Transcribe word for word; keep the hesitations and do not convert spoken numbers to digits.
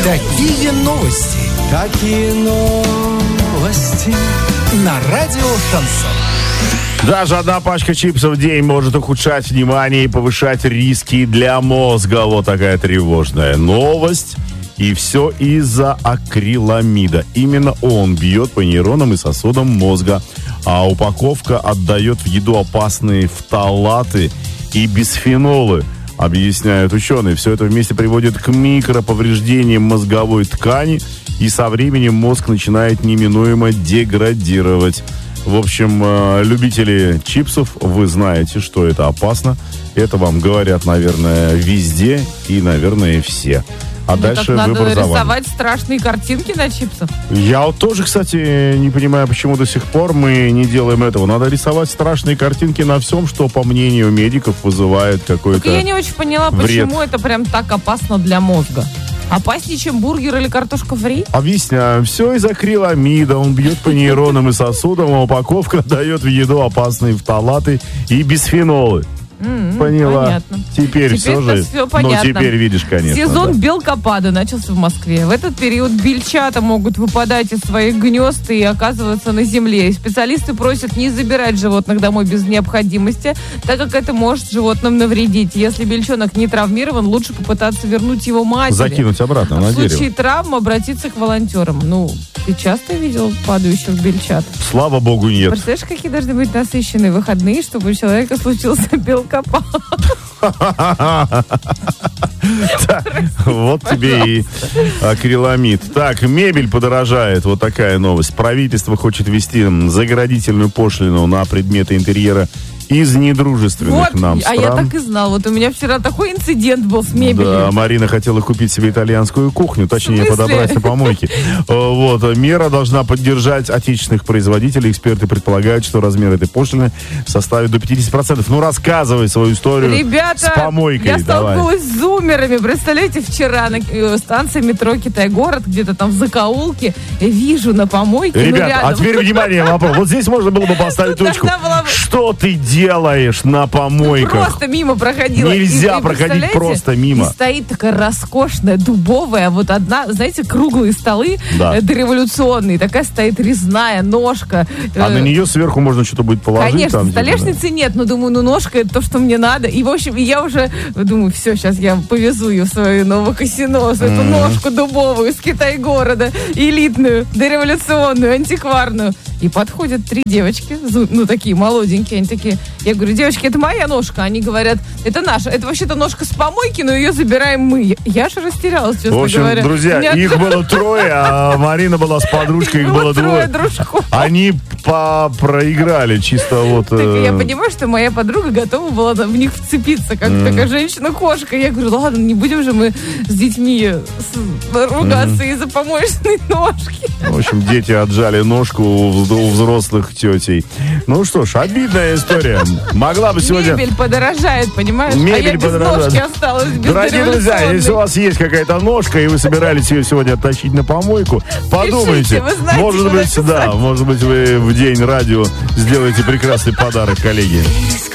Такие новости. Какие новости. На радио Шансон. Даже одна пачка чипсов в день может ухудшать внимание и повышать риски для мозга. Вот такая тревожная новость. И все из-за акриламида. Именно он бьет по нейронам и сосудам мозга. А упаковка отдает в еду опасные фталаты и бисфенолы, объясняют ученые. Все это вместе приводит к микроповреждениям мозговой ткани, и со временем мозг начинает неминуемо деградировать. В общем, любители чипсов, вы знаете, что это опасно. Это вам говорят, наверное, везде и, наверное, все. А ну, дальше так выбор надо за вами. рисовать страшные картинки на чипсах. Я вот тоже, кстати, не понимаю, почему до сих пор мы не делаем этого. Надо рисовать страшные картинки на всем, что, по мнению медиков, вызывает какой-то Только я не очень поняла, вред. Почему это прям так опасно для мозга. Опаснее, чем бургер или картошка фри? Объясняю. Все из акриламида. Он бьет по нейронам и сосудам, а упаковка дает в еду опасные фталаты и бисфенолы. Mm-hmm, Поняла. Понятно. Теперь, Теперь все же. все понятно. Ну, теперь видишь, конечно. Сезон да. белкопада начался в Москве. В этот период бельчата могут выпадать из своих гнезд и оказываться на земле. И специалисты просят не забирать животных домой без необходимости, так как это может животным навредить. Если бельчонок не травмирован, лучше попытаться вернуть его матери. Закинуть обратно на В дерево. В случае травм обратиться к волонтерам. Ну, ты часто видел падающих бельчат? Слава богу, нет. Представляешь, какие должны быть насыщенные выходные, чтобы у человека случился белкопад? Вот тебе и акриламид. Так, мебель подорожает. Вот такая новость. Правительство хочет ввести заградительную пошлину на предметы интерьера из недружественных вот, нам стран. А я так и знал. Вот у меня вчера такой инцидент был с мебелью. Да, Марина хотела купить себе итальянскую кухню, точнее подобрать на помойке. Вот, мера должна поддержать отечественных производителей. Эксперты предполагают, что размер этой пошлины составит до пятьдесят процентов. Ну, рассказывай свою историю. Ребята, с помойкой. Я столкнулась Давай. с зумерами. Представляете, вчера на станции метро Китай-город, где-то там в закоулке, вижу на помойке. Ребята, ну, а теперь внимание, вопрос. Вот здесь можно было бы поставить точку. Что ты делаешь на помойках? Просто мимо проходила. Нельзя и, и, проходить просто мимо. И стоит такая роскошная, дубовая, вот одна, знаете, круглые столы, да. э, дореволюционные. Такая стоит резная ножка. А э, на нее сверху можно что-то будет положить? Конечно, там, столешницы типа, нет, но думаю, ну ножка это то, что мне надо. И, в общем, я уже думаю, все, сейчас я повезу ее в свою Новокосинос, эту mm. ножку дубовую с Китай-города, элитную, дореволюционную, антикварную. И подходят три девочки, ну, такие молоденькие, они такие, я говорю, девочки, это моя ножка. Они говорят, это наша. Это вообще-то ножка с помойки, но ее забираем мы. Я же растерялась, честно говоря. В общем, говоря. друзья, Меня... их было трое, а Марина была с подружкой, их, их было двое. Дружков. Они проиграли чисто вот... Так, э... я понимаю, что моя подруга готова была в них вцепиться, как mm. такая женщина-кошка. Я говорю, ладно, не будем же мы с детьми ругаться mm. из-за помоечной ножки. В общем, дети отжали ножку у взрослых тетей. Ну что ж, обидная история. Могла бы сегодня... Мебель подорожает, понимаешь? Мебель а я без подорожает. ножки осталась, без Дорогие друзья, если у вас есть какая-то ножка, и вы собирались ее сегодня оттащить на помойку, подумайте. Пишите, знаете, может быть, да, может быть, вы в день радио сделаете прекрасный подарок коллеге.